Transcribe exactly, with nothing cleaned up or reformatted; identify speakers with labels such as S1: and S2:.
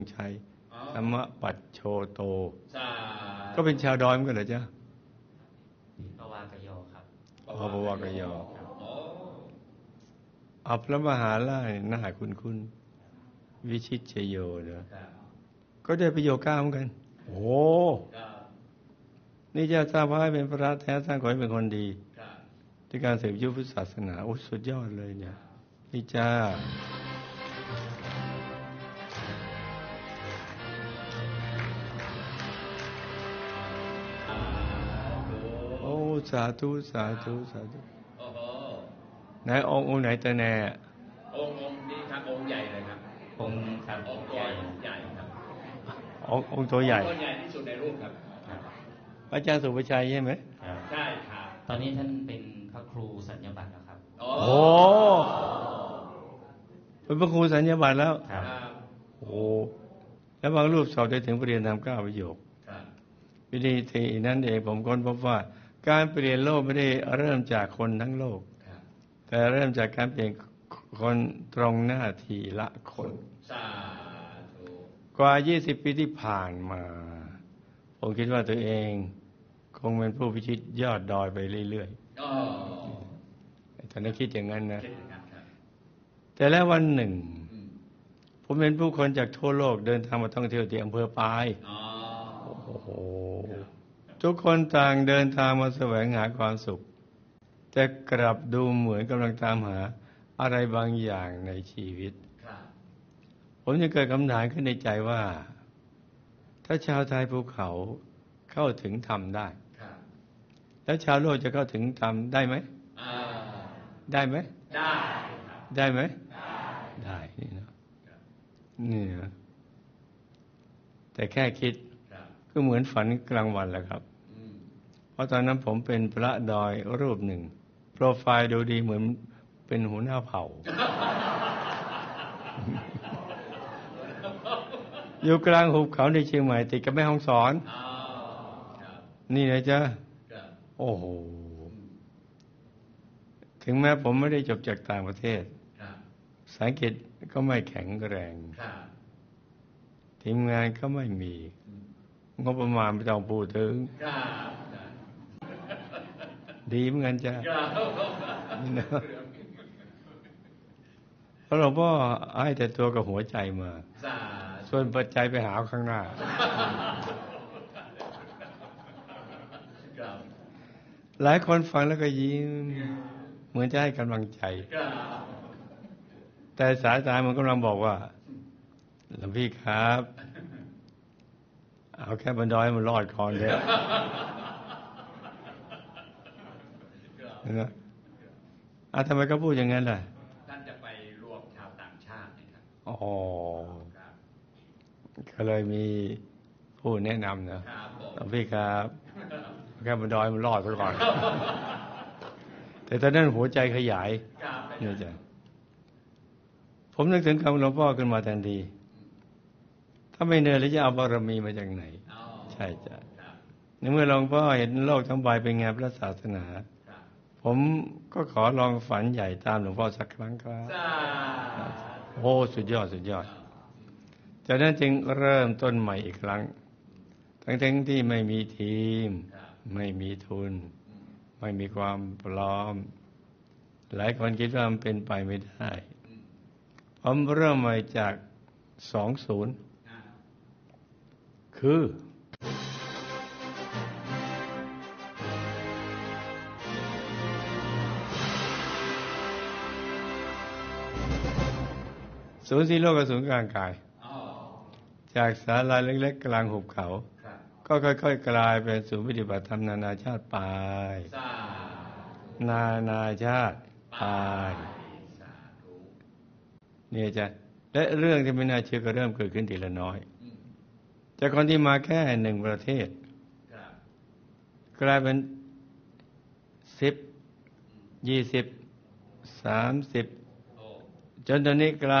S1: ชัยธรรมปัจโชโต
S2: สา
S1: ก็เป็นชาวดอยเหมือนกันเหรอจ๊ะ
S3: ปวากโยครับ
S1: อ๋อปวากโยอัพระมหาราชน่าคุณคุณวิชิตเชโยเนอะก็ได้ประโยชน์ก้าเหมือนกันโอ้นี่จะทราบว่าเป็นพระแท้สร้างขอให้เป็นคนดีในการสืบยุพุทธศาสนาโอ้สุดยอดเลยเนี่ยนี่จ้าโอ้สาธุสาธุสาธุไหนองค์องค์ไหนแต่แน่
S2: องค์องค์นี้ครับองค์ใหญ่เลยครับ
S3: องค์ครับ
S2: องค์ตัวใหญ่ครับ
S1: องค์องค์ตัวใหญ่
S2: ตัวใหญ่ที่สุดในรูปครับ
S1: อาจารย์สุภชัยใช่ไหม
S2: ใช่ครับ
S3: ตอนนี้ท่านเป็นพระครูสัญญบัตรแล้วครับ
S1: โอ้เป็นพระครูสัญญบัตรแล้วโอ้แล้วบางรูปสอบได้ถึงปริญญาธรรมเก้าประโยควิธีทีนั้นเองผมค้นพบว่าการเปลี่ยนโลกไม่ได้เริ่มจากคนทั้งโลกแต่เริ่มจากการเปลี่ยนคนตรงหน้าทีละคนกว่ายี่สิบปีที่ผ่านมาผมคิดว่าตัวเองคงเป็นผู้พิชิตยอดดอยไปเรื่อยๆตอนนั้นคิดอย่างนั้นนะแต่แล้ววันหนึ่งผมเห็นผู้คนจากทั่วโลกเดินทางมาท่องเที่ยวที่อำเภอปายโอ้โหทุกคนต่างเดินทางมาแสวงหาความสุขแต่กลับดูเหมือนกำลังตามหาอะไรบางอย่างในชีวิตผมยังเกิดคำถามขึ้นในใจว่าถ้าชาวไทยภูเขาเข้าถึงธรรมได้แล้วชาวโลกจะเข้าถึงธรรมได้ไหมได้ไหม
S2: ได้
S1: ได้ไหมได้นี่นะนี่นะแต่แค่คิดก็เหมือนฝันกลางวันแหละครับเพราะตอนนั้นผมเป็นพระดอยรูปหนึ่งโปรไฟล์ดูดีเหมือนเป็นหัวหน้าเผ่า อยู่กลางหุบเขาในเชียงใหม่ติดกับแม่ฮ่องสอนนี่นะจ๊ะโอ้โหถึงแม้ผมไม่ได้จบจากต่างประเทศภาษาอังกฤษก็ไม่แข็งแรงทีมงานก็ไม่มีงบประมาณไม่ต้องพูดถึงดีเหมือนกันจ้ะเพราะหลวงพ่อให้แต่ตัวกับหัวใจมาส่วนปัจจัยไปหาข้างหน้าหลายคนฟังแล้วก็ยิ้มเหมือนจะให้กำลังใจแต่สายตามันกำลังบอกว่าหลวงพี่ครับเอาแค่บนดอยมันรอดก่อนเถอะนะอ่ะทำไมเขาพูดอย่างนั้นล่ะ
S2: ท่านจะไปรวมชาวต่างชาตินะครับ
S1: อ๋อก็เลยมีผู้แนะนำนะหลวงพี่ครับแค่บนดอยมันรอดซะก่อนแต่ตอนนั้นหัวใจขยายนี่จ้ะผมนึกถึงคำหลวงพ่อขึ้นมาทันทีถ้าไม่เนินแล้วจะเอาบารมีมาจากไหนใช่จ้ะในเมื่อหลวงพ่อเห็นโลกทั้งใบเป็นไงพระศาสนาผมก็ขอลองฝันใหญ่ตามหลวงพ่อสักครั้งครับโอ้สุดยอดสุดยอดจากนั้นจึงเริ่มต้นใหม่อีกครั้งทั้งๆที่ไม่มีทีมไม่มีทุนไม่มีความพร้อมหลายคนคิดว่ามันเป็นไปไม่ได้ผมเริ่มใหม่จากสองศูนย์คือศูนย์สี่โลกกับศูนย์กลางกายจากศาลาเล็กๆกลางหุบเขาก็ค่อยๆกลายเป็นศูนย์ปฏิบัติธรรมนานาชาติปายนานาชาติปายเนี่ยจ้ะและเรื่องที่ไม่น่าเชื่อก็เริ่มเกิดขึ้นทีละน้อยจากคนที่มาแค่หนึ่งประเทศกลายเป็นสิบยี่สิบสามสิบจนตอนนี้กล